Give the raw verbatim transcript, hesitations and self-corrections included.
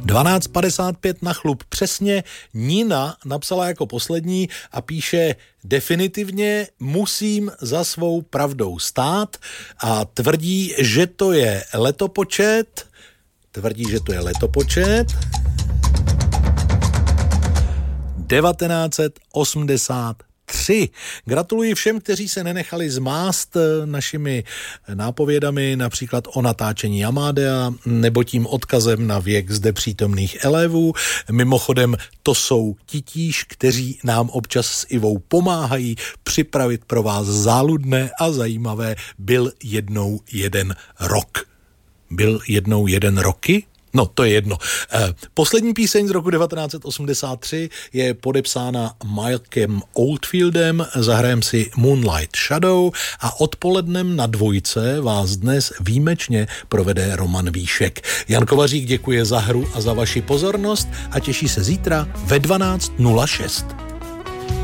dvanáct padesát pět na chlup přesně. Nina napsala jako poslední a píše: definitivně musím za svou pravdou stát a tvrdí, že to je letopočet. Tvrdí, že to je letopočet. devatenáct osmdesát tři. Gratuluji všem, kteří se nenechali zmást našimi nápovědami, například o natáčení Amadea nebo tím odkazem na věk zde přítomných elevů. Mimochodem, to jsou titíž, kteří nám občas s Ivou pomáhají připravit pro vás záludné a zajímavé Byl jednou jeden rok. Byl jednou jeden roky? No, to je jedno. Poslední píseň z roku devatenáct osmdesát tři je podepsána Mikem Oldfieldem, zahrajem si Moonlight Shadow a odpolednem na dvojce vás dnes výjimečně provede Roman Víšek. Jan Kovařík děkuje za hru a za vaši pozornost a těší se zítra ve dvanáct nula šest.